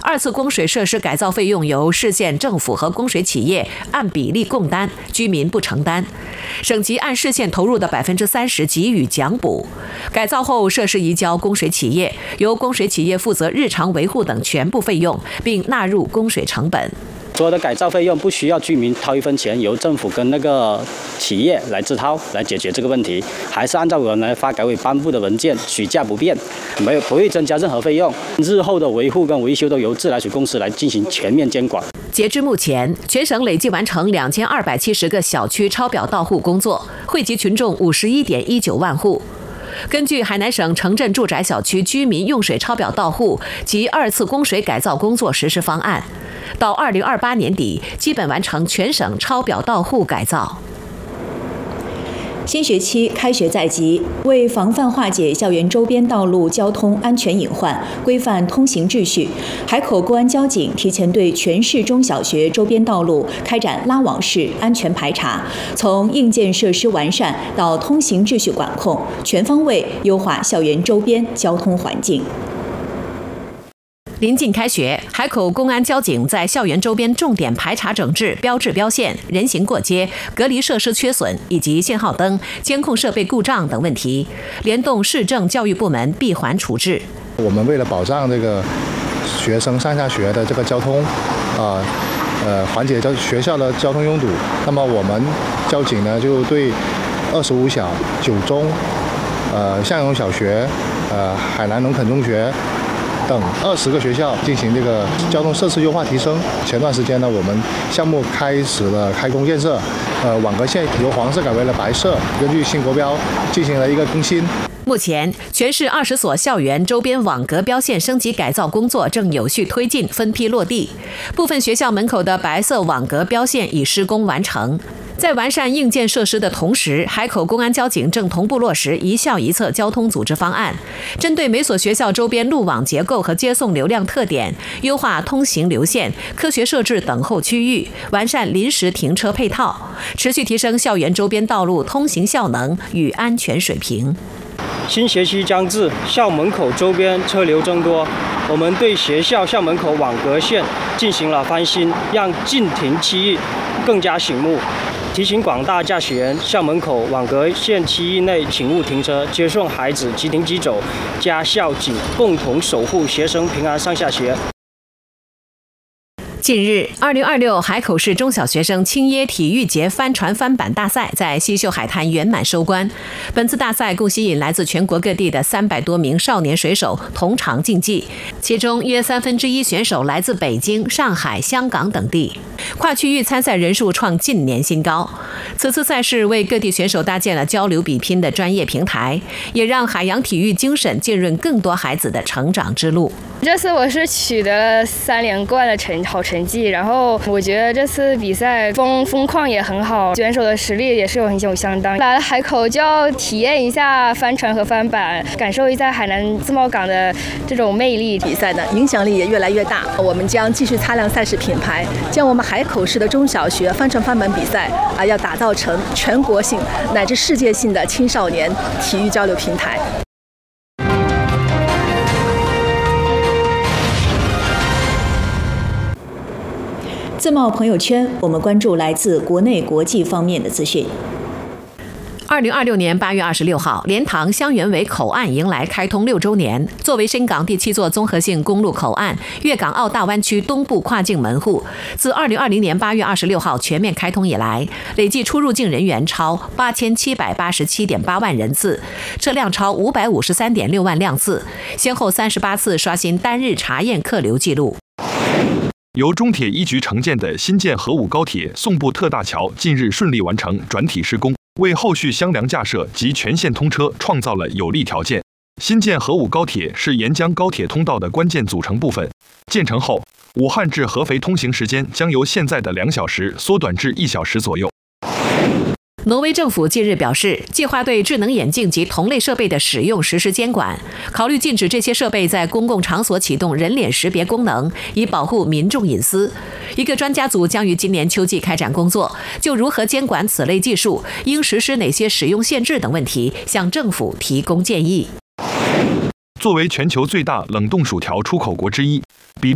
二次供水设施改造费用由市县政府和供水企业按比例共担，居民不承担。省级按市县投入的30%给予奖补。改造后设施移交供水企业，由供水企业负责日常维护等全部费用，并纳入供水成本。 所有的改造费用不需要居民掏一分钱，由政府跟那个企业来自掏来解决这个问题，还是按照我们发改委颁布的文件，许价不变，不会增加任何费用。日后的维护跟维修都由自来水公司来进行全面监管。 截至目前，全省累计完成2270个小区抄表到户工作，惠及群众51.19万户。根据海南省城镇住宅小区居民用水抄表到户及二次供水改造工作实施方案，到2028年底基本完成全省抄表到户改造。 新学期开学在即，为防范化解校园周边道路交通安全隐患，规范通行秩序，海口公安交警提前对全市中小学周边道路开展拉网式安全排查，从硬件设施完善到通行秩序管控，全方位优化校园周边交通环境。 临近开学，海口公安交警在校园周边重点排查整治标志标线、人行过街、隔离设施缺损以及信号灯、监控设备故障等问题，联动市政教育部门闭环处置。 我们为了保障这个学生上下学的这个交通，缓解学校的交通拥堵，那么我们交警呢就对25小、9中、向荣小学、海南农垦中学等20个学校进行这个交通设施优化提升。前段时间呢，我们项目开始了开工建设，网格线由黄色改为了白色，根据新国标进行了一个更新。 目前，全市20所校园周边网格标线升级改造工作正有序推进，分批落地。部分学校门口的白色网格标线已施工完成。在完善硬件设施的同时，海口公安交警正同步落实一校一侧交通组织方案，针对每所学校周边路网结构和接送流量特点，优化通行流线，科学设置等候区域，完善临时停车配套，持续提升校园周边道路通行效能与安全水平。 新学期将至，校门口周边车流增多，我们对学校校门口网格线进行了翻新，让禁停区域更加醒目。提醒广大驾驶员，校门口网格线区域内请勿停车，接送孩子即停即走，家校警共同守护学生平安上下学。 近日，2026海口市中小学生青椰体育节帆船翻板大赛在西秀海滩圆满收官。本次大赛共吸引来自全国各地的300多名少年水手同场竞技，其中约1/3选手来自北京、上海、香港等地，跨区域参赛人数创近年新高。此次赛事为各地选手搭建了交流比拼的专业平台，也让海洋体育精神浸润更多孩子的成长之路。 这次我是取得了3连冠的好成绩，然后我觉得这次比赛风况也很好，选手的实力也是有相当。来了海口就要体验一下帆船和翻板，感受一下海南自贸港的这种魅力。 比赛的影响力也越来越大，我们将继续擦亮赛事品牌，将我们海口市的中小学帆船翻板比赛要打造成全国性乃至世界性的青少年体育交流平台。 自贸朋友圈，我们关注来自国内国际方面的资讯。 2026年8月26号，莲塘香园围口岸迎来开通6周年。作为深港第7座综合性公路口岸，粤港澳大湾区东部跨境门户，自2020年8月26号全面开通以来，累计出入境人员超8787.8万人次，车辆超553.6万辆次，先后38次刷新单日查验客流记录。 由中铁一局承建的新建河武高铁宋部特大桥近日顺利完成转体施工，为后续箱梁架设及全线通车创造了有利条件。新建河武高铁是沿江高铁通道的关键组成部分，建成后，武汉至合肥通行时间将由现在的2小时缩短至1小时左右。 挪威政府近日表示，计划对智能眼镜及同类设备的使用实施监管，考虑禁止这些设备在公共场所启动人脸识别功能，以保护民众隐私。一个专家组将于今年秋季开展工作，就如何监管此类技术、应实施哪些使用限制等问题，向政府提供建议。 作为全球最大冷冻薯条出口国之一，比